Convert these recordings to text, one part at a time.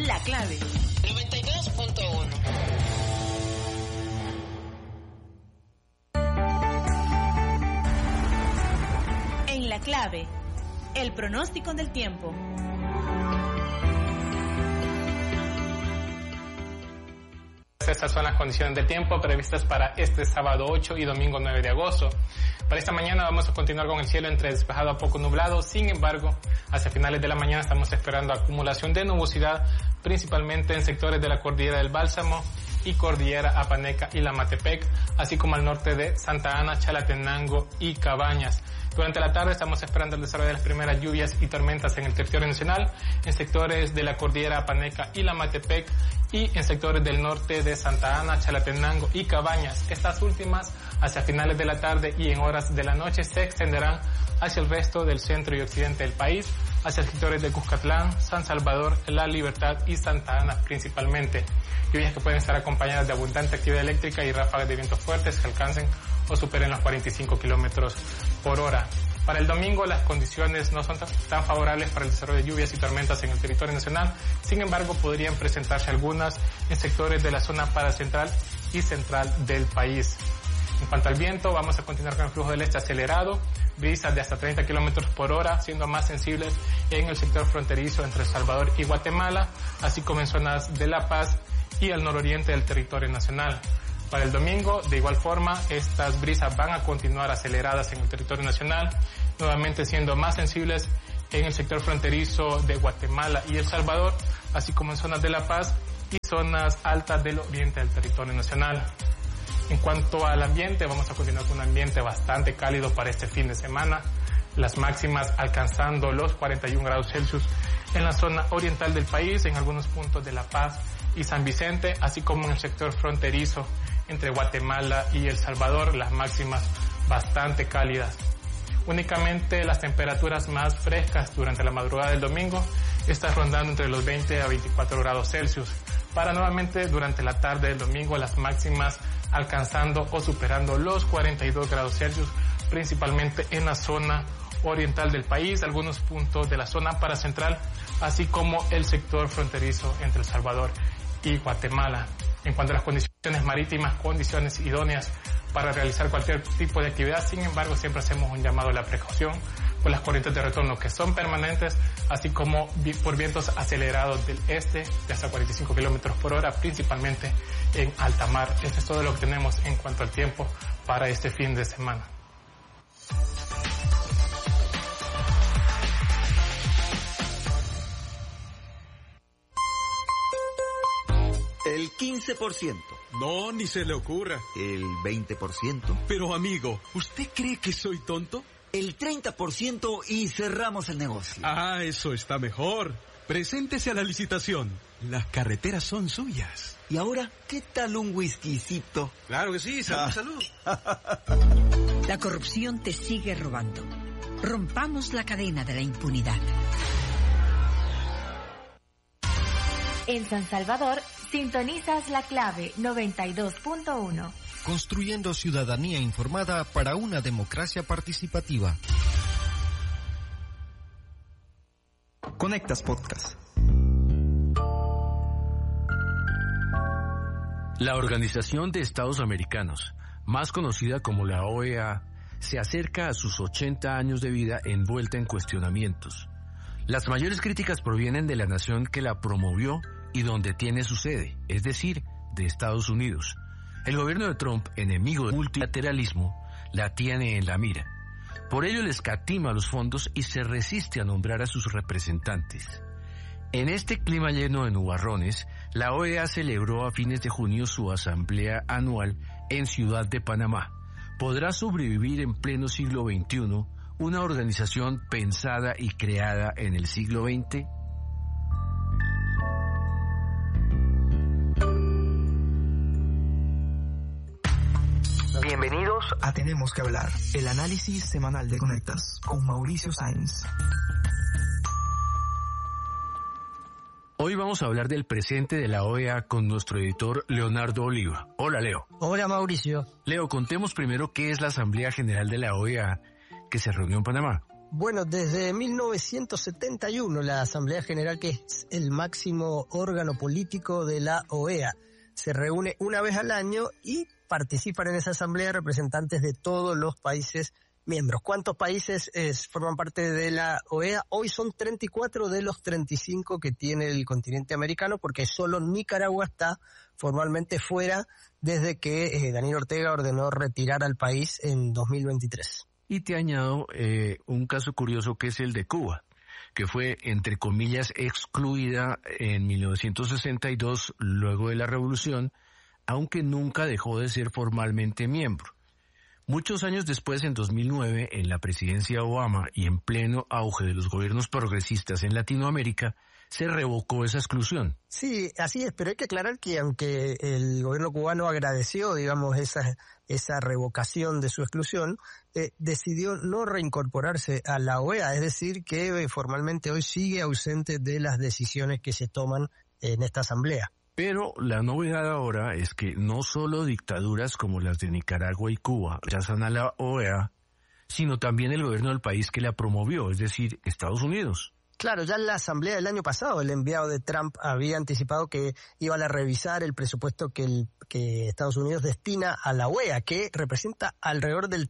La Clave. 92.1. En La Clave, el pronóstico del tiempo. Estas son las condiciones del tiempo previstas para este sábado 8 y domingo 9 de agosto. Para esta mañana vamos a continuar con el cielo entre despejado a poco nublado. Sin embargo, hacia finales de la mañana estamos esperando acumulación de nubosidad, principalmente en sectores de la cordillera del Bálsamo y cordillera Apaneca y la Matepec, así como al norte de Santa Ana, Chalatenango y Cabañas. Durante la tarde estamos esperando el desarrollo de las primeras lluvias y tormentas en el territorio nacional, en sectores de la cordillera Apaneca y la Matepec y en sectores del norte de Santa Ana, Chalatenango y Cabañas. Estas últimas, hacia finales de la tarde y en horas de la noche, se extenderán hacia el resto del centro y occidente del país, hacia sectores de Cuscatlán, San Salvador, La Libertad y Santa Ana principalmente. Lluvias que pueden estar acompañadas de abundante actividad eléctrica y ráfagas de vientos fuertes que alcancen o superen los 45 kilómetros por hora. Para el domingo las condiciones no son tan favorables para el desarrollo de lluvias y tormentas en el territorio nacional. Sin embargo, podrían presentarse algunas en sectores de la zona paracentral y central del país. En cuanto al viento, vamos a continuar con el flujo del este acelerado, brisas de hasta 30 kilómetros por hora, siendo más sensibles en el sector fronterizo entre El Salvador y Guatemala, así como en zonas de La Paz y al nororiente del territorio nacional. Para el domingo, de igual forma, estas brisas van a continuar aceleradas en el territorio nacional, nuevamente siendo más sensibles en el sector fronterizo de Guatemala y El Salvador, así como en zonas de La Paz y zonas altas del oriente del territorio nacional. En cuanto al ambiente, vamos a continuar con un ambiente bastante cálido para este fin de semana, las máximas alcanzando los 41 grados Celsius en la zona oriental del país, en algunos puntos de La Paz y San Vicente, así como en el sector fronterizo entre Guatemala y El Salvador, las máximas bastante cálidas. Únicamente las temperaturas más frescas durante la madrugada del domingo están rondando entre los 20 a 24 grados Celsius, para nuevamente durante la tarde del domingo las máximas alcanzando o superando los 42 grados Celsius, principalmente en la zona oriental del país, algunos puntos de la zona paracentral, así como el sector fronterizo entre El Salvador y Guatemala. En cuanto a las condiciones marítimas, condiciones idóneas para realizar cualquier tipo de actividad. Sin embargo, siempre hacemos un llamado a la precaución por las corrientes de retorno que son permanentes, así como por vientos acelerados del este de hasta 45 kilómetros por hora, principalmente en alta mar. Esto es todo lo que tenemos en cuanto al tiempo para este fin de semana. El 15%. No, ni se le ocurra. El 20%. Pero amigo, ¿usted cree que soy tonto? El 30% y cerramos el negocio. Ah, eso está mejor. Preséntese a la licitación. Las carreteras son suyas. ¿Y ahora qué tal un whiskycito? Claro que sí, salud, salud. La corrupción te sigue robando. Rompamos la cadena de la impunidad. En San Salvador, sintonizas La Clave 92.1. Construyendo ciudadanía informada para una democracia participativa. Conectas Podcast. La Organización de Estados Americanos, más conocida como la OEA, se acerca a sus 80 años de vida envuelta en cuestionamientos. Las mayores críticas provienen de la nación que la promovió y donde tiene su sede, es decir, de Estados Unidos. El gobierno de Trump, enemigo del multilateralismo, la tiene en la mira. Por ello le escatima los fondos y se resiste a nombrar a sus representantes. En este clima lleno de nubarrones, la OEA celebró a fines de junio su asamblea anual en Ciudad de Panamá. ¿Podrá sobrevivir en pleno siglo XXI una organización pensada y creada en el siglo XX? Bienvenidos a Tenemos que Hablar, el análisis semanal de Conectas con Mauricio Sáenz. Hoy vamos a hablar del presente de la OEA con nuestro editor Leonardo Oliva. Hola, Leo. Hola, Mauricio. Leo, contemos primero qué es la Asamblea General de la OEA que se reunió en Panamá. Bueno, desde 1971 la Asamblea General, que es el máximo órgano político de la OEA, se reúne una vez al año y participan en esa asamblea representantes de todos los países miembros. ¿Cuántos países forman parte de la OEA? Hoy son 34 de los 35 que tiene el continente americano, porque solo Nicaragua está formalmente fuera desde que Daniel Ortega ordenó retirar al país en 2023. Y te añado un caso curioso que es el de Cuba, que fue, entre comillas, excluida en 1962 luego de la revolución, aunque nunca dejó de ser formalmente miembro. Muchos años después, en 2009, en la presidencia Obama y en pleno auge de los gobiernos progresistas en Latinoamérica, se revocó esa exclusión. Sí, así es, pero hay que aclarar que aunque el gobierno cubano agradeció, digamos, esa revocación de su exclusión, decidió no reincorporarse a la OEA, es decir, que formalmente hoy sigue ausente de las decisiones que se toman en esta asamblea. Pero la novedad ahora es que no solo dictaduras como las de Nicaragua y Cuba rechazan a la OEA, sino también el gobierno del país que la promovió, es decir, Estados Unidos. Claro, ya en la asamblea del año pasado el enviado de Trump había anticipado que iban a revisar el presupuesto que Estados Unidos destina a la OEA, que representa alrededor del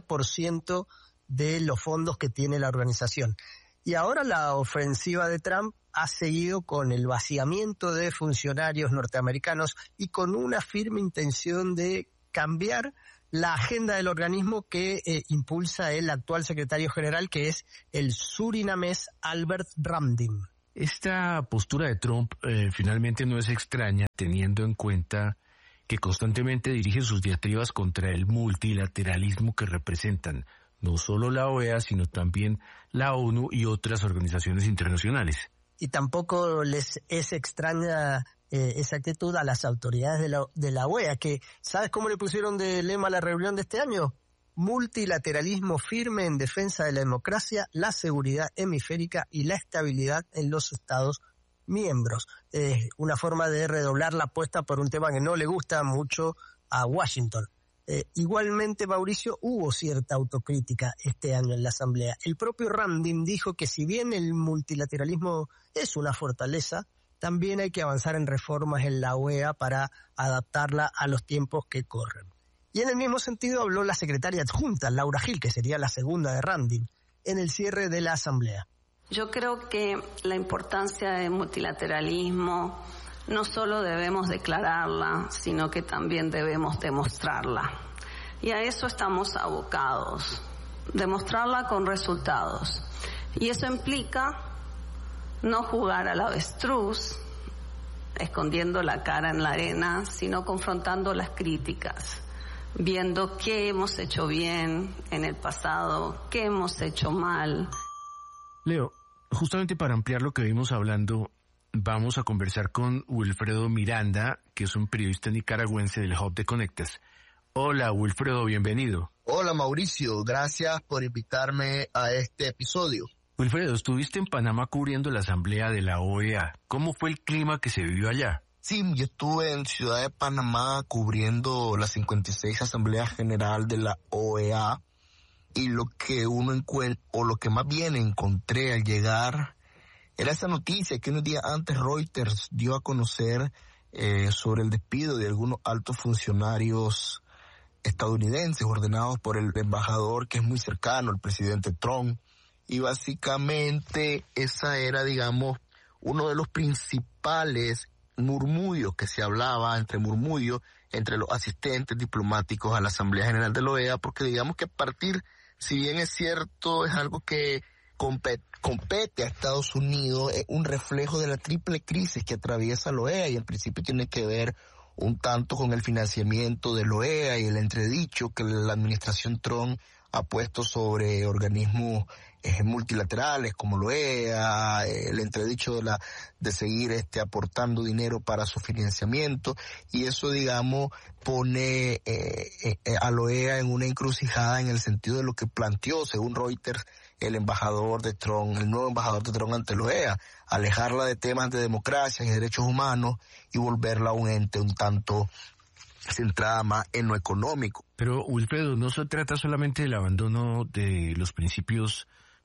30% de los fondos que tiene la organización. Y ahora la ofensiva de Trump ha seguido con el vaciamiento de funcionarios norteamericanos y con una firme intención de cambiar la agenda del organismo que impulsa el actual secretario general, que es el surinamés Albert Ramdin. Esta postura de Trump finalmente no es extraña, teniendo en cuenta que constantemente dirige sus diatribas contra el multilateralismo que representan no solo la OEA, sino también la ONU y otras organizaciones internacionales. Y tampoco les es extraña esa actitud a las autoridades de la OEA, que ¿sabes cómo le pusieron de lema a la reunión de este año? Multilateralismo firme en defensa de la democracia, la seguridad hemisférica y la estabilidad en los Estados miembros. Una forma de redoblar la apuesta por un tema que no le gusta mucho a Washington. Igualmente, Mauricio, hubo cierta autocrítica este año en la Asamblea. El propio Ramdin dijo que si bien el multilateralismo es una fortaleza, también hay que avanzar en reformas en la OEA para adaptarla a los tiempos que corren. Y en el mismo sentido habló la secretaria adjunta, Laura Gil, que sería la segunda de Ramdin, en el cierre de la Asamblea. Yo creo que la importancia del multilateralismo no solo debemos declararla, sino que también debemos demostrarla. Y a eso estamos abocados, demostrarla con resultados. Y eso implica no jugar al avestruz, escondiendo la cara en la arena, sino confrontando las críticas, viendo qué hemos hecho bien en el pasado, qué hemos hecho mal. Leo, justamente para ampliar lo que vimos hablando, vamos a conversar con Wilfredo Miranda, que es un periodista nicaragüense del Hub de Conectas. Hola, Wilfredo, bienvenido. Hola, Mauricio, gracias por invitarme a este episodio. Wilfredo, estuviste en Panamá cubriendo la asamblea de la OEA. ¿Cómo fue el clima que se vivió allá? Sí, yo estuve en Ciudad de Panamá cubriendo la 56 Asamblea General de la OEA, y lo que uno encuentra, o lo que más bien encontré al llegar, era esa noticia que unos días antes Reuters dio a conocer sobre el despido de algunos altos funcionarios estadounidenses ordenados por el embajador que es muy cercano al presidente Trump. Y básicamente esa era, digamos, uno de los principales murmullos que se hablaba, entre los asistentes diplomáticos a la Asamblea General de la OEA, porque digamos que a partir, si bien es cierto, es algo que compete a Estados Unidos, es un reflejo de la triple crisis que atraviesa la OEA, y en principio tiene que ver un tanto con el financiamiento de la OEA y el entredicho que la administración Trump ha puesto sobre organismos multilaterales como la OEA, el entredicho de seguir aportando dinero para su financiamiento, y eso, digamos, pone a la OEA en una encrucijada en el sentido de lo que planteó, según Reuters, el nuevo embajador de Trump ante la OEA, alejarla de temas de democracia y derechos humanos y volverla a un ente un tanto centrada más en lo económico. Pero, Wilfredo, no se trata solamente del abandono de los principios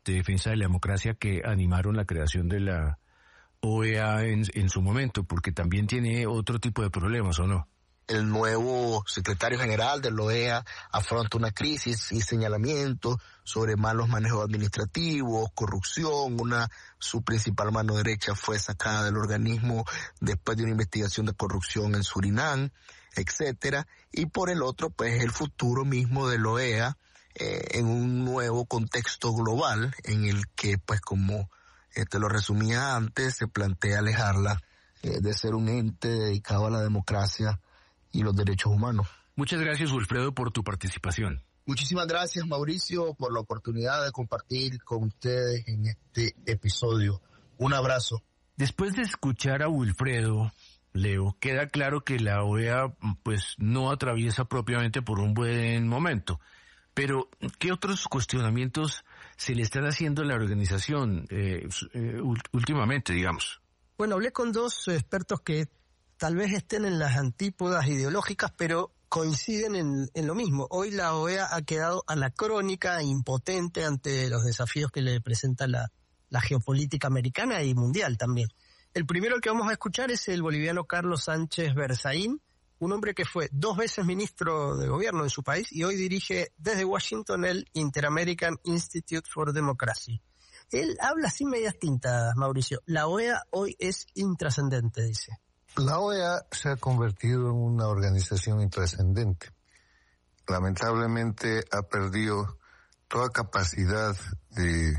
de defensa de la democracia que animaron la creación de la OEA en su momento, porque también tiene otro tipo de problemas, ¿o no? El nuevo secretario general de la OEA afronta una crisis y señalamientos sobre malos manejos administrativos, corrupción. Su principal mano derecha fue sacada del organismo después de una investigación de corrupción en Surinam, etcétera. Y por el otro, pues el futuro mismo de la OEA en un nuevo contexto global en el que, pues como te lo resumía antes, se plantea alejarla de ser un ente dedicado a la democracia y los derechos humanos. Muchas gracias, Wilfredo, por tu participación. Muchísimas gracias, Mauricio, por la oportunidad de compartir con ustedes en este episodio. Un abrazo. Después de escuchar a Wilfredo, Leo, queda claro que la OEA pues no atraviesa propiamente por un buen momento. Pero, ¿qué otros cuestionamientos se le están haciendo a la organización últimamente, digamos? Bueno, hablé con dos expertos que tal vez estén en las antípodas ideológicas, pero coinciden en lo mismo. Hoy la OEA ha quedado anacrónica, impotente ante los desafíos que le presenta la geopolítica americana y mundial también. El primero que vamos a escuchar es el boliviano Carlos Sánchez Berzaín, un hombre que fue 2 veces ministro de gobierno en su país y hoy dirige desde Washington el Inter-American Institute for Democracy. Él habla sin medias tintas, Mauricio. La OEA hoy es intrascendente, dice. La OEA se ha convertido en una organización intrascendente. Lamentablemente ha perdido toda capacidad de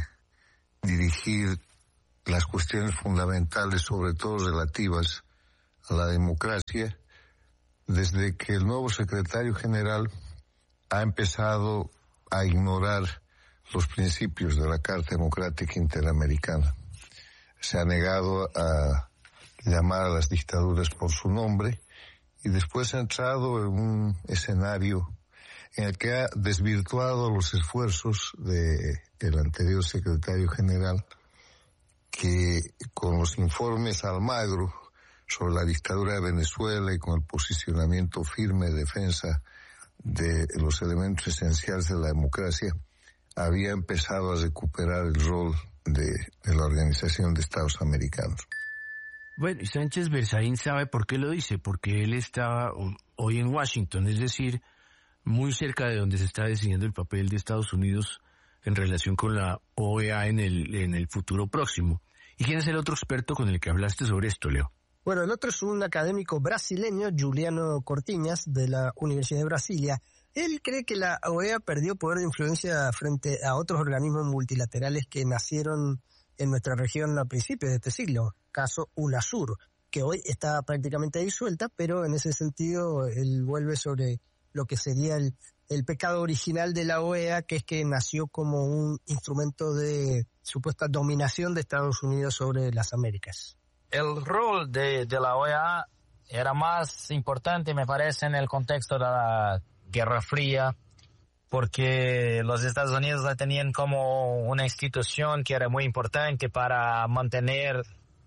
dirigir las cuestiones fundamentales, sobre todo relativas a la democracia, desde que el nuevo secretario general ha empezado a ignorar los principios de la Carta Democrática Interamericana. Se ha negado a llamar a las dictaduras por su nombre y después ha entrado en un escenario en el que ha desvirtuado los esfuerzos del anterior secretario general, que con los informes Almagro sobre la dictadura de Venezuela y con el posicionamiento firme de defensa de los elementos esenciales de la democracia, había empezado a recuperar el rol de la Organización de Estados Americanos. Bueno, y Sánchez Berzaín sabe por qué lo dice, porque él está hoy en Washington, es decir, muy cerca de donde se está decidiendo el papel de Estados Unidos en relación con la OEA en el futuro próximo. ¿Y quién es el otro experto con el que hablaste sobre esto, Leo? Bueno, el otro es un académico brasileño, Juliano Cortiñas, de la Universidad de Brasilia. Él cree que la OEA perdió poder de influencia frente a otros organismos multilaterales que nacieron en nuestra región a principios de este siglo, caso UNASUR, que hoy está prácticamente disuelta, pero en ese sentido él vuelve sobre lo que sería el pecado original de la OEA, que es que nació como un instrumento de supuesta dominación de Estados Unidos sobre las Américas. El rol de la OEA era más importante, me parece, en el contexto de la Guerra Fría, porque los Estados Unidos la tenían como una institución que era muy importante para mantener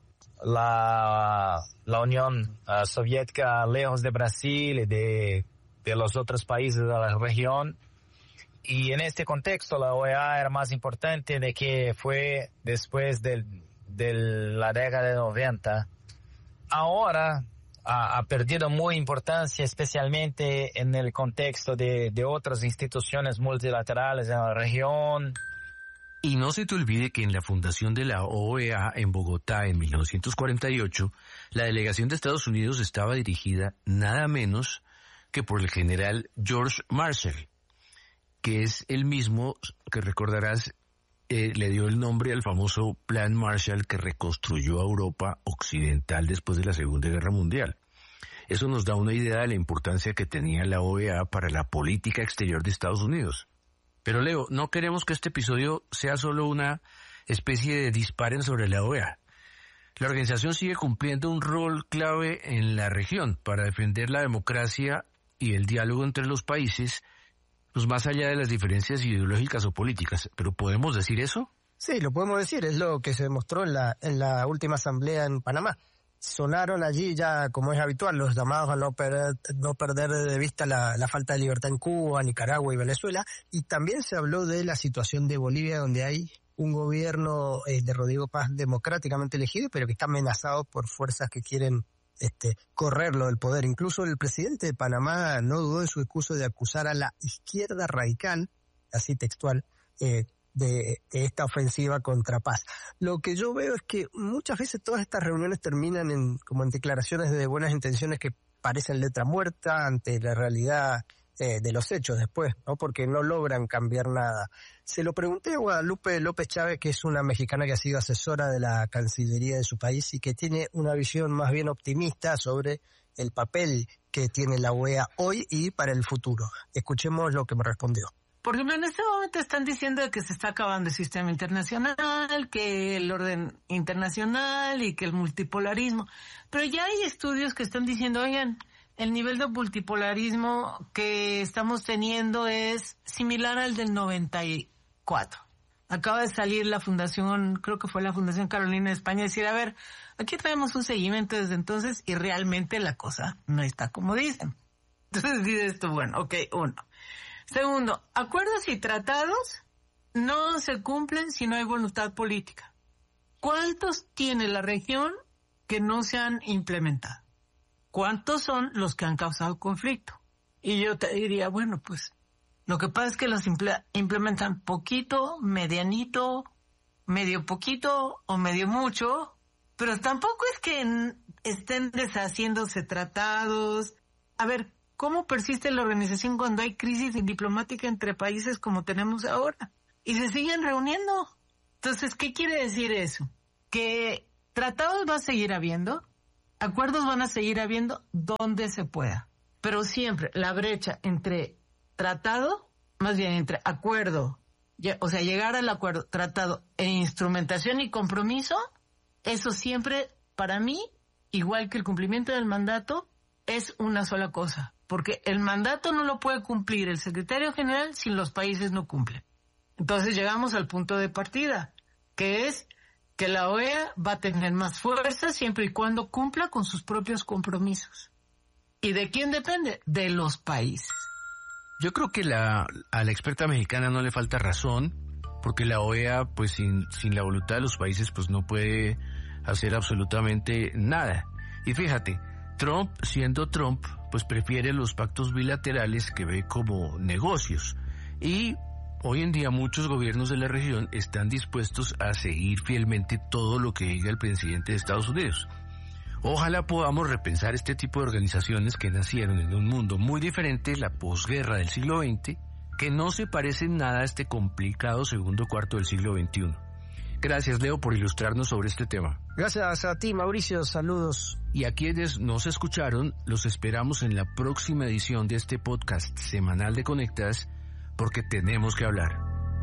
la Unión Soviética lejos de Brasil y de los otros países de la región. Y en este contexto la OEA era más importante de que fue después de la década de 90. Ahora ha perdido muy importancia, especialmente en el contexto de otras instituciones multilaterales en la región. Y no se te olvide que en la fundación de la OEA en Bogotá en 1948, la delegación de Estados Unidos estaba dirigida nada menos que por el general George Marshall, que es el mismo que recordarás le dio el nombre al famoso Plan Marshall que reconstruyó a Europa occidental después de la Segunda Guerra Mundial. Eso nos da una idea de la importancia que tenía la OEA para la política exterior de Estados Unidos. Pero Leo, no queremos que este episodio sea solo una especie de disparen sobre la OEA. La organización sigue cumpliendo un rol clave en la región para defender la democracia y el diálogo entre los países, pues más allá de las diferencias ideológicas o políticas. ¿Pero podemos decir eso? Sí, lo podemos decir. Es lo que se demostró en la última asamblea en Panamá. Sonaron allí ya, como es habitual, los llamados a no perder de vista la falta de libertad en Cuba, Nicaragua y Venezuela. Y también se habló de la situación de Bolivia, donde hay un gobierno de Rodrigo Paz democráticamente elegido, pero que está amenazado por fuerzas que quieren correrlo del poder. Incluso el presidente de Panamá no dudó en su discurso de acusar a la izquierda radical, así textual, de esta ofensiva contra Paz. Lo que yo veo es que muchas veces todas estas reuniones terminan como en declaraciones de buenas intenciones que parecen letra muerta ante la realidad de los hechos después, ¿no? Porque no logran cambiar nada. Se lo pregunté a Guadalupe López Chávez, que es una mexicana que ha sido asesora de la Cancillería de su país y que tiene una visión más bien optimista sobre el papel que tiene la OEA hoy y para el futuro. Escuchemos lo que me respondió. Por ejemplo, en este momento están diciendo que se está acabando el sistema internacional, que el orden internacional y que el multipolarismo. Pero ya hay estudios que están diciendo, oigan, el nivel de multipolarismo que estamos teniendo es similar al del 94. Acaba de salir la fundación, creo que fue la Fundación Carolina de España, decir, a ver, aquí traemos un seguimiento desde entonces y realmente la cosa no está como dicen. Entonces dice esto, bueno, ok, uno. Segundo, acuerdos y tratados no se cumplen si no hay voluntad política. ¿Cuántos tiene la región que no se han implementado? ¿Cuántos son los que han causado conflicto? Y yo te diría, bueno, pues lo que pasa es que los implementan poquito, medianito, medio poquito o medio mucho, pero tampoco es que estén deshaciéndose tratados. A ver, ¿cómo persiste la organización cuando hay crisis diplomática entre países como tenemos ahora? Y se siguen reuniendo. Entonces, ¿qué quiere decir eso? Que tratados va a seguir habiendo, acuerdos van a seguir habiendo donde se pueda. Pero siempre la brecha entre tratado, más bien entre acuerdo, o sea, llegar al acuerdo, tratado e instrumentación y compromiso, eso siempre, para mí, igual que el cumplimiento del mandato, es una sola cosa. Porque el mandato no lo puede cumplir el secretario general si los países no cumplen. Entonces llegamos al punto de partida, que es que la OEA va a tener más fuerza siempre y cuando cumpla con sus propios compromisos. ¿Y de quién depende? De los países. Yo creo que a la experta mexicana no le falta razón, porque la OEA, pues sin la voluntad de los países, pues no puede hacer absolutamente nada. Y fíjate, Trump, siendo Trump, pues prefiere los pactos bilaterales que ve como negocios. Y hoy en día muchos gobiernos de la región están dispuestos a seguir fielmente todo lo que diga el presidente de Estados Unidos. Ojalá podamos repensar este tipo de organizaciones que nacieron en un mundo muy diferente, la posguerra del siglo XX, que no se parecen nada a este complicado segundo cuarto del siglo XXI. Gracias, Leo, por ilustrarnos sobre este tema. Gracias a ti, Mauricio. Saludos. Y a quienes nos escucharon, los esperamos en la próxima edición de este podcast semanal de Conectas, porque tenemos que hablar.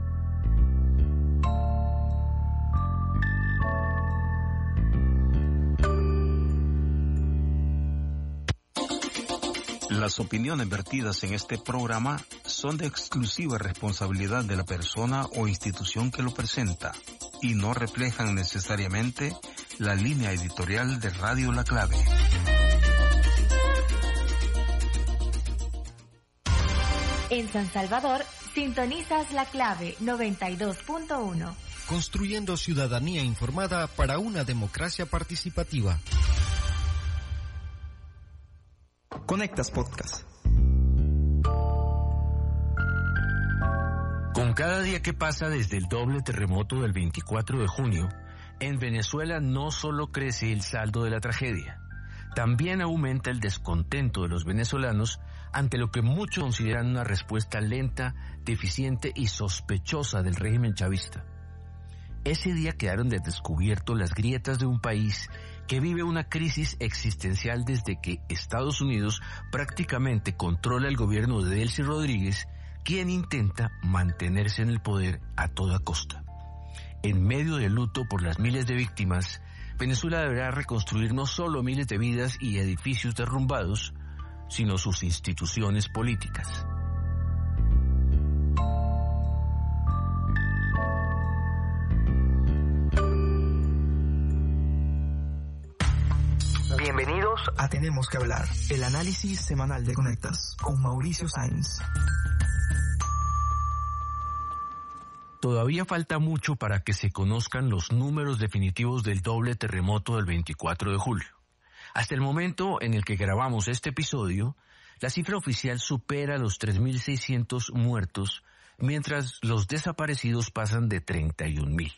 Las opiniones vertidas en este programa son de exclusiva responsabilidad de la persona o institución que lo presenta y no reflejan necesariamente la línea editorial de Radio La Clave. En San Salvador, sintonizas La Clave 92.1. Construyendo ciudadanía informada para una democracia participativa. Conectas Podcast. Con cada día que pasa desde el doble terremoto del 24 de junio, en Venezuela no solo crece el saldo de la tragedia, también aumenta el descontento de los venezolanos ante lo que muchos consideran una respuesta lenta, deficiente y sospechosa del régimen chavista. Ese día quedaron de descubierto las grietas de un país que vive una crisis existencial desde que Estados Unidos prácticamente controla el gobierno de Delcy Rodríguez, quien intenta mantenerse en el poder a toda costa. En medio del luto por las miles de víctimas, Venezuela deberá reconstruir no solo miles de vidas y edificios derrumbados, sino sus instituciones políticas. Bienvenidos a Tenemos que Hablar, el análisis semanal de Conectas con Mauricio Sáenz. Todavía falta mucho para que se conozcan los números definitivos del doble terremoto del 24 de julio. Hasta el momento en el que grabamos este episodio, la cifra oficial supera los 3.600 muertos, mientras los desaparecidos pasan de 31.000.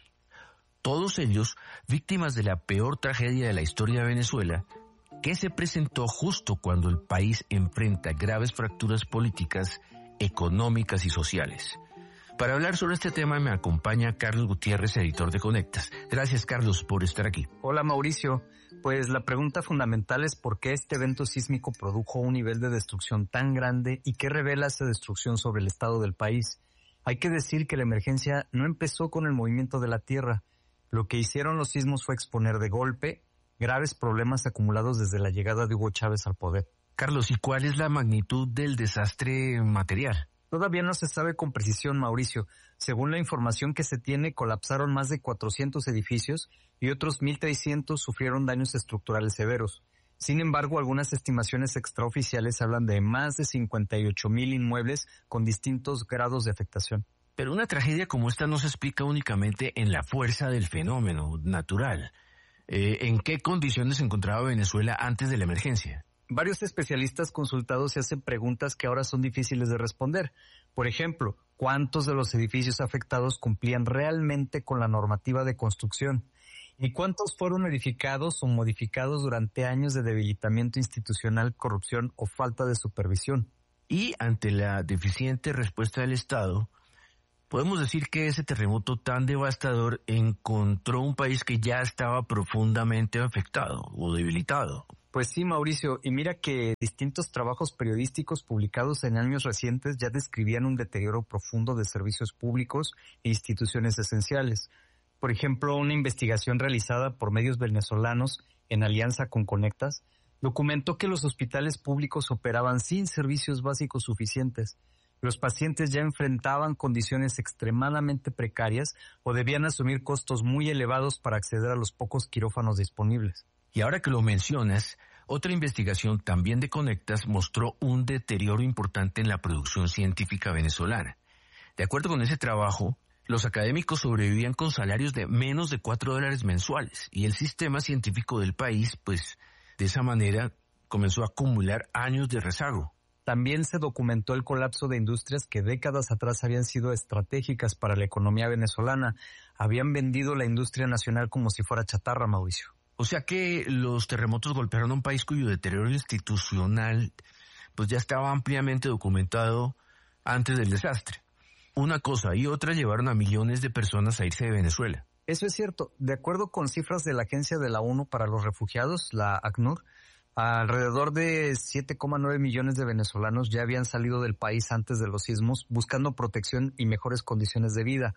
Todos ellos víctimas de la peor tragedia de la historia de Venezuela, que se presentó justo cuando el país enfrenta graves fracturas políticas, económicas y sociales. Para hablar sobre este tema me acompaña Carlos Gutiérrez, editor de Conectas. Gracias, Carlos, por estar aquí. Hola, Mauricio. Pues la pregunta fundamental es por qué este evento sísmico produjo un nivel de destrucción tan grande y qué revela esa destrucción sobre el estado del país. Hay que decir que la emergencia no empezó con el movimiento de la tierra. Lo que hicieron los sismos fue exponer de golpe graves problemas acumulados desde la llegada de Hugo Chávez al poder. Carlos, ¿y cuál es la magnitud del desastre material? Todavía no se sabe con precisión, Mauricio. Según la información que se tiene, colapsaron más de 400 edificios y otros 1.300 sufrieron daños estructurales severos. Sin embargo, algunas estimaciones extraoficiales hablan de más de 58.000 inmuebles con distintos grados de afectación. Pero una tragedia como esta no se explica únicamente en la fuerza del fenómeno natural. ¿En qué condiciones se encontraba Venezuela antes de la emergencia? Varios especialistas consultados se hacen preguntas que ahora son difíciles de responder. Por ejemplo, ¿cuántos de los edificios afectados cumplían realmente con la normativa de construcción? ¿Y cuántos fueron edificados o modificados durante años de debilitamiento institucional, corrupción o falta de supervisión? Y ante la deficiente respuesta del Estado, podemos decir que ese terremoto tan devastador encontró un país que ya estaba profundamente afectado o debilitado. Pues sí, Mauricio, y mira que distintos trabajos periodísticos publicados en años recientes ya describían un deterioro profundo de servicios públicos e instituciones esenciales. Por ejemplo, una investigación realizada por medios venezolanos en alianza con Conectas documentó que los hospitales públicos operaban sin servicios básicos suficientes. Los pacientes ya enfrentaban condiciones extremadamente precarias o debían asumir costos muy elevados para acceder a los pocos quirófanos disponibles. Y ahora que lo mencionas, otra investigación también de Conectas mostró un deterioro importante en la producción científica venezolana. De acuerdo con ese trabajo, los académicos sobrevivían con salarios de menos de $4 mensuales y el sistema científico del país, pues, de esa manera comenzó a acumular años de rezago. También se documentó el colapso de industrias que décadas atrás habían sido estratégicas para la economía venezolana. Habían vendido la industria nacional como si fuera chatarra, Mauricio. O sea que los terremotos golpearon a un país cuyo deterioro institucional pues ya estaba ampliamente documentado antes del desastre. Una cosa y otra llevaron a millones de personas a irse de Venezuela. Eso es cierto. De acuerdo con cifras de la Agencia de la ONU para los Refugiados, la ACNUR, alrededor de 7,9 millones de venezolanos ya habían salido del país antes de los sismos buscando protección y mejores condiciones de vida.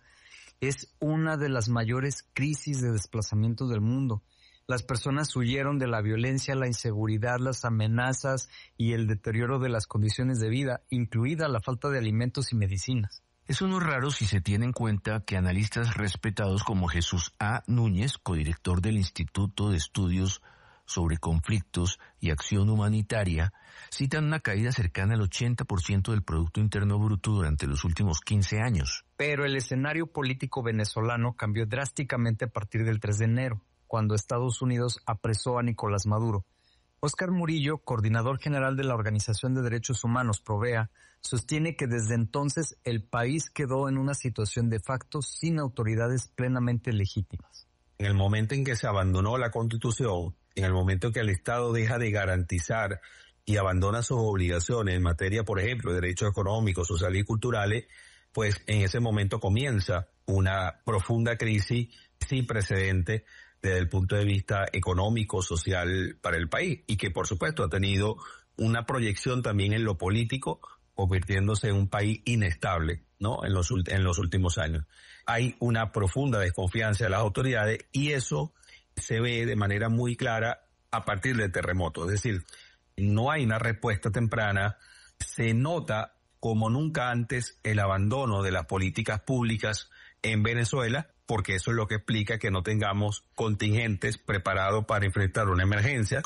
Es una de las mayores crisis de desplazamiento del mundo. Las personas huyeron de la violencia, la inseguridad, las amenazas y el deterioro de las condiciones de vida, incluida la falta de alimentos y medicinas. Eso no es raro si se tiene en cuenta que analistas respetados como Jesús A. Núñez, codirector del Instituto de Estudios sobre Conflictos y Acción Humanitaria, citan una caída cercana al 80% del Producto Interno Bruto durante los últimos 15 años. Pero el escenario político venezolano cambió drásticamente a partir del 3 de enero. Cuando Estados Unidos apresó a Nicolás Maduro. Óscar Murillo, coordinador general de la Organización de Derechos Humanos, Provea, sostiene que desde entonces el país quedó en una situación de facto sin autoridades plenamente legítimas. En el momento en que se abandonó la Constitución, en el momento en que el Estado deja de garantizar y abandona sus obligaciones en materia, por ejemplo, de derechos económicos, sociales y culturales, pues en ese momento comienza una profunda crisis sin precedentes desde el punto de vista económico, social para el país y que por supuesto ha tenido una proyección también en lo político, convirtiéndose en un país inestable, ¿no? En los últimos años. Hay una profunda desconfianza de las autoridades y eso se ve de manera muy clara a partir del terremoto. Es decir, no hay una respuesta temprana, se nota como nunca antes el abandono de las políticas públicas en Venezuela, porque eso es lo que explica que no tengamos contingentes preparados para enfrentar una emergencia.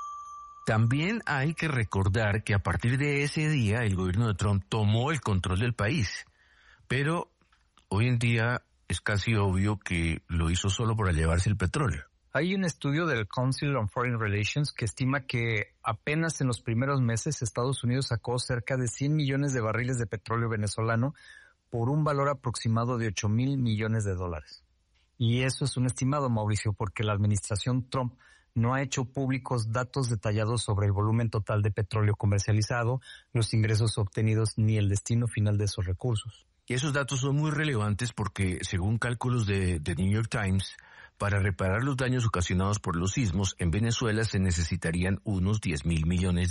También hay que recordar que a partir de ese día el gobierno de Trump tomó el control del país, pero hoy en día es casi obvio que lo hizo solo para llevarse el petróleo. Hay un estudio del Council on Foreign Relations que estima que apenas en los primeros meses Estados Unidos sacó cerca de 100 millones de barriles de petróleo venezolano por un valor aproximado de $8,000 millones. Y eso es un estimado, Mauricio, porque la administración Trump no ha hecho públicos datos detallados sobre el volumen total de petróleo comercializado, los ingresos obtenidos ni el destino final de esos recursos. Y esos datos son muy relevantes porque, según cálculos de New York Times, para reparar los daños ocasionados por los sismos, en Venezuela se necesitarían unos $10,000 millones.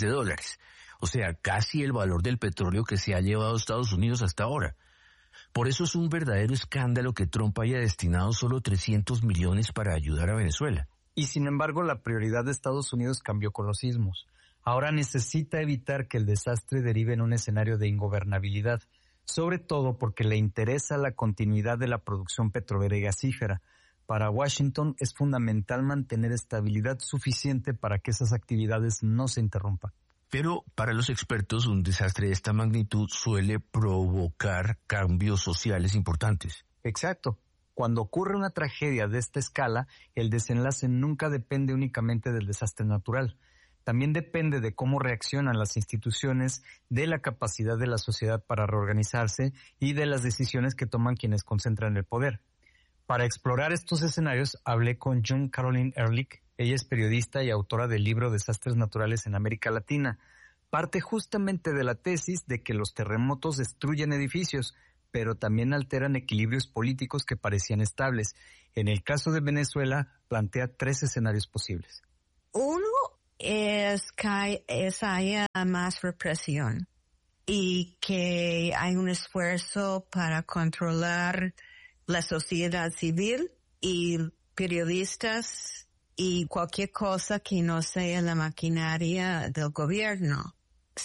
O sea, casi el valor del petróleo que se ha llevado a Estados Unidos hasta ahora. Por eso es un verdadero escándalo que Trump haya destinado solo 300 millones para ayudar a Venezuela. Y sin embargo, la prioridad de Estados Unidos cambió con los sismos. Ahora necesita evitar que el desastre derive en un escenario de ingobernabilidad, sobre todo porque le interesa la continuidad de la producción petrolera y gasífera. Para Washington es fundamental mantener estabilidad suficiente para que esas actividades no se interrumpan. Pero para los expertos, un desastre de esta magnitud suele provocar cambios sociales importantes. Exacto. Cuando ocurre una tragedia de esta escala, el desenlace nunca depende únicamente del desastre natural. También depende de cómo reaccionan las instituciones, de la capacidad de la sociedad para reorganizarse y de las decisiones que toman quienes concentran el poder. Para explorar estos escenarios, hablé con June Caroline Ehrlich. Ella es periodista y autora del libro Desastres Naturales en América Latina. Parte justamente de la tesis de que los terremotos destruyen edificios, pero también alteran equilibrios políticos que parecían estables. En el caso de Venezuela, plantea 3 escenarios posibles. Uno es que haya más represión y que hay un esfuerzo para controlar la sociedad civil y periodistas y cualquier cosa que no sea la maquinaria del gobierno.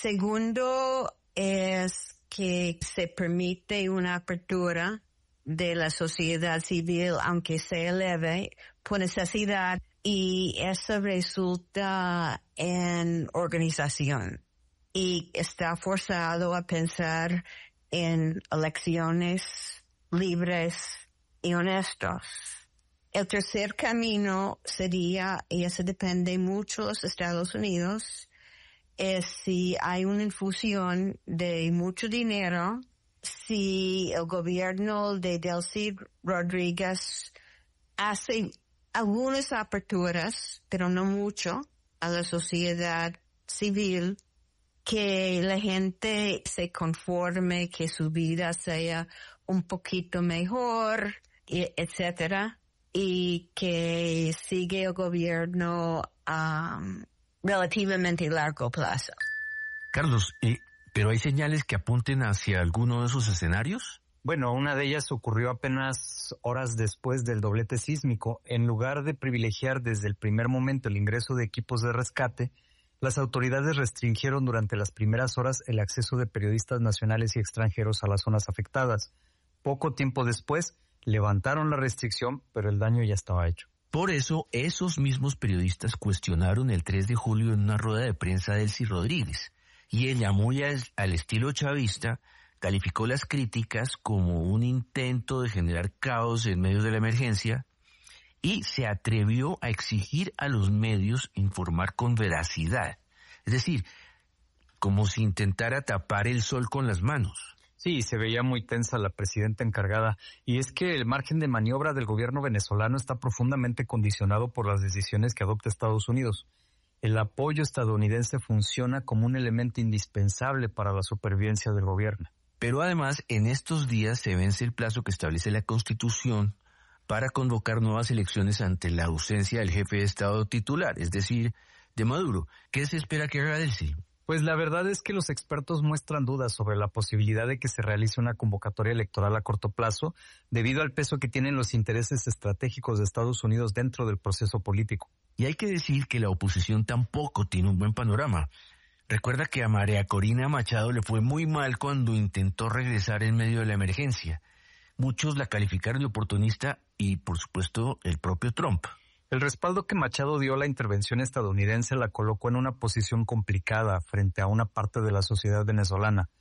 Segundo es que se permite una apertura de la sociedad civil, aunque sea leve, por necesidad, y eso resulta en organización. Y está forzado a pensar en elecciones libres y honestos. El tercer camino sería, y eso depende mucho de los Estados Unidos, es si hay una infusión de mucho dinero, si el gobierno de Delcy Rodríguez hace algunas aperturas, pero no mucho, a la sociedad civil, que la gente se conforme, que su vida sea un poquito mejor, etcétera, y que sigue el gobierno relativamente largo plazo. Carlos, ¿pero hay señales que apunten hacia alguno de esos escenarios? Bueno, una de ellas ocurrió apenas horas después del doblete sísmico. En lugar de privilegiar desde el primer momento el ingreso de equipos de rescate, las autoridades restringieron durante las primeras horas el acceso de periodistas nacionales y extranjeros a las zonas afectadas. Poco tiempo después, levantaron la restricción, pero el daño ya estaba hecho. Por eso, esos mismos periodistas cuestionaron el 3 de julio en una rueda de prensa a Delcy Rodríguez, y ella, muy al estilo chavista, calificó las críticas como un intento de generar caos en medio de la emergencia y se atrevió a exigir a los medios informar con veracidad. Es decir, como si intentara tapar el sol con las manos. Sí, se veía muy tensa la presidenta encargada, y es que el margen de maniobra del gobierno venezolano está profundamente condicionado por las decisiones que adopta Estados Unidos. El apoyo estadounidense funciona como un elemento indispensable para la supervivencia del gobierno. Pero además, en estos días se vence el plazo que establece la Constitución para convocar nuevas elecciones ante la ausencia del jefe de Estado titular, es decir, de Maduro. ¿Qué se espera que haga Delcy? Pues la verdad es que los expertos muestran dudas sobre la posibilidad de que se realice una convocatoria electoral a corto plazo debido al peso que tienen los intereses estratégicos de Estados Unidos dentro del proceso político. Y hay que decir que la oposición tampoco tiene un buen panorama. Recuerda que a María Corina Machado le fue muy mal cuando intentó regresar en medio de la emergencia. Muchos la calificaron de oportunista y, por supuesto, el propio Trump. El respaldo que Machado dio a la intervención estadounidense la colocó en una posición complicada frente a una parte de la sociedad venezolana.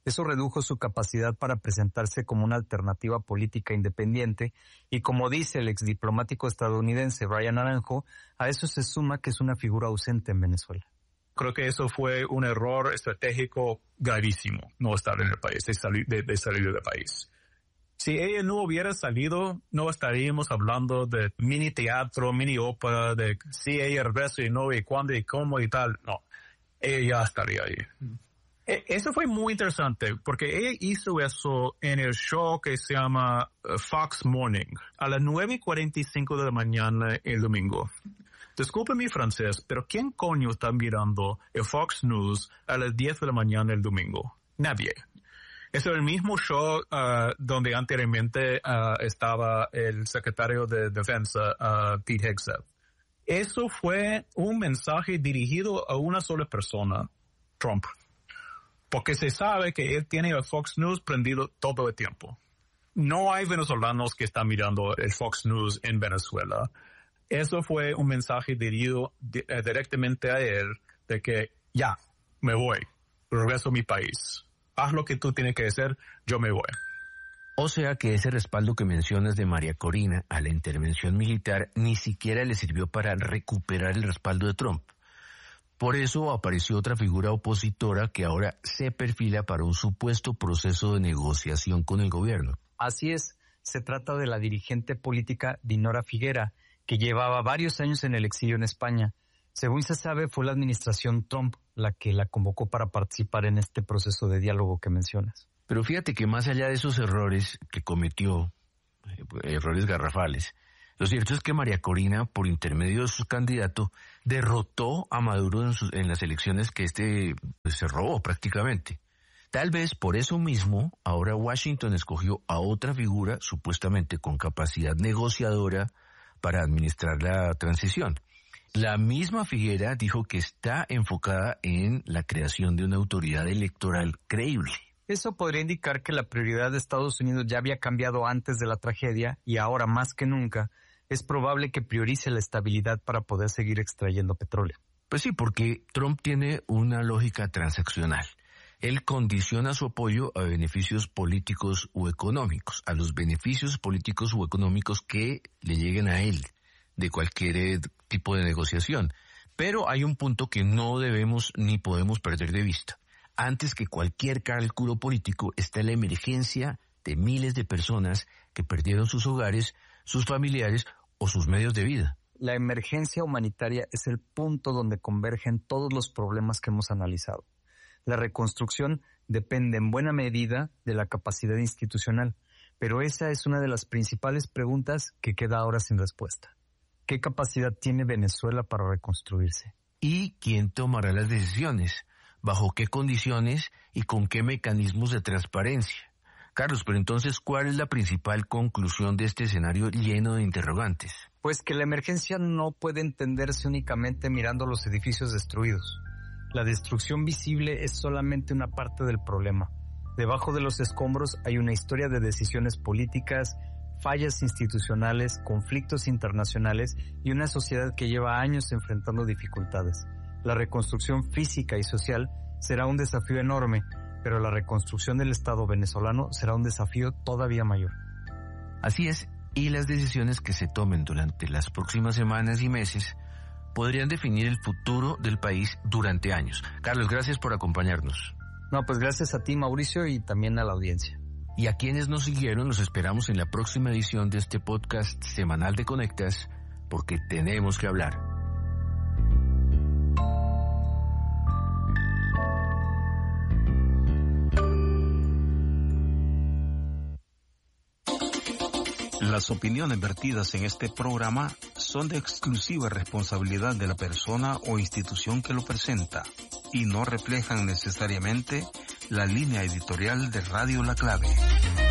Eso redujo su capacidad para presentarse como una alternativa política independiente y, como dice el exdiplomático estadounidense Brian Naranjo, a eso se suma que es una figura ausente en Venezuela. Creo que eso fue un error estratégico gravísimo, no estar en el país, de salir del país. Si ella no hubiera salido, no estaríamos hablando de mini teatro, mini ópera, de si ella regresa y no, y cuándo y cómo y tal. No, ella ya estaría ahí. Eso fue muy interesante porque ella hizo eso en el show que se llama Fox Morning a las 9:45 de la mañana el domingo. Disculpe mi francés, pero ¿quién coño está mirando el Fox News a las 10 de la mañana el domingo? Nadie. Es el mismo show donde anteriormente estaba el secretario de Defensa, Pete Hegseth. Eso fue un mensaje dirigido a una sola persona, Trump. Porque se sabe que él tiene el Fox News prendido todo el tiempo. No hay venezolanos que están mirando el Fox News en Venezuela. Eso fue un mensaje dirigido directamente a él de que ya, me voy, regreso a mi país. Haz lo que tú tienes que hacer, yo me voy. O sea que ese respaldo que mencionas de María Corina a la intervención militar ni siquiera le sirvió para recuperar el respaldo de Trump. Por eso apareció otra figura opositora que ahora se perfila para un supuesto proceso de negociación con el gobierno. Así es, se trata de la dirigente política Dinora Figuera, que llevaba varios años en el exilio en España. Según se sabe, fue la administración Trump la que la convocó para participar en este proceso de diálogo que mencionas. Pero fíjate que más allá de esos errores que cometió, errores garrafales, lo cierto es que María Corina, por intermedio de su candidato, derrotó a Maduro en las elecciones que se robó prácticamente. Tal vez por eso mismo, ahora Washington escogió a otra figura supuestamente con capacidad negociadora para administrar la transición. La misma Figuera dijo que está enfocada en la creación de una autoridad electoral creíble. Eso podría indicar que la prioridad de Estados Unidos ya había cambiado antes de la tragedia y ahora más que nunca es probable que priorice la estabilidad para poder seguir extrayendo petróleo. Pues sí, porque Trump tiene una lógica transaccional. Él condiciona su apoyo a beneficios políticos o económicos, a los beneficios políticos o económicos que le lleguen a él de cualquier tipo de negociación. Pero hay un punto que no debemos ni podemos perder de vista. Antes que cualquier cálculo político está la emergencia de miles de personas que perdieron sus hogares, sus familiares o sus medios de vida. La emergencia humanitaria es el punto donde convergen todos los problemas que hemos analizado. La reconstrucción depende en buena medida de la capacidad institucional, pero esa es una de las principales preguntas que queda ahora sin respuesta. ¿Qué capacidad tiene Venezuela para reconstruirse? ¿Y quién tomará las decisiones? ¿Bajo qué condiciones y con qué mecanismos de transparencia? Carlos, pero entonces, ¿cuál es la principal conclusión de este escenario lleno de interrogantes? Pues que la emergencia no puede entenderse únicamente mirando los edificios destruidos. La destrucción visible es solamente una parte del problema. Debajo de los escombros hay una historia de decisiones políticas, fallas institucionales, conflictos internacionales y una sociedad que lleva años enfrentando dificultades. La reconstrucción física y social será un desafío enorme, pero la reconstrucción del Estado venezolano será un desafío todavía mayor. Así es, y las decisiones que se tomen durante las próximas semanas y meses podrían definir el futuro del país durante años. Carlos, gracias por acompañarnos. No, pues gracias a ti, Mauricio, y también a la audiencia. Y a quienes nos siguieron, los esperamos en la próxima edición de este podcast semanal de Conectas, porque tenemos que hablar. Las opiniones vertidas en este programa son de exclusiva responsabilidad de la persona o institución que lo presenta y no reflejan necesariamente la línea editorial de Radio La Clave.